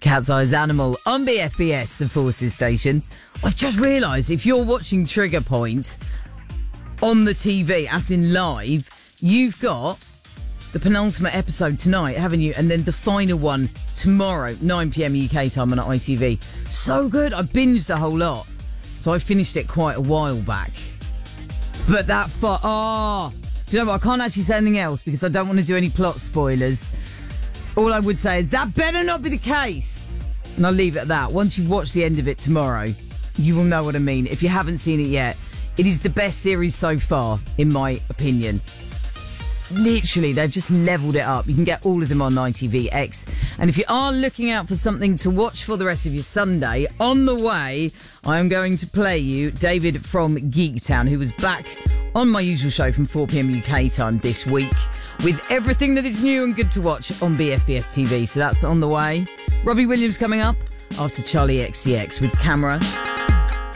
Cat's Eyes Animal on BFBS, the Forces station. I've just realised if you're watching Trigger Point on the TV, as in live, you've got the penultimate episode tonight, haven't you? And then the final one tomorrow, 9pm UK time on ITV. So good. I binged the whole lot. So I finished it quite a while back. But that do you know what? I can't actually say anything else because I don't want to do any plot spoilers. All I would say is that better not be the case. And I'll leave it at that. Once you've watched the end of it tomorrow, you will know what I mean. If you haven't seen it yet, it is the best series so far, in my opinion. Literally, they've just leveled it up. You can get all of them on ITVX. And if you are looking out for something to watch for the rest of your Sunday, on the way, I am going to play you David from Geektown, who was back on my usual show from 4pm UK time this week with everything that is new and good to watch on BFBS TV. So that's on the way. Robbie Williams coming up after Charlie XCX with Camera.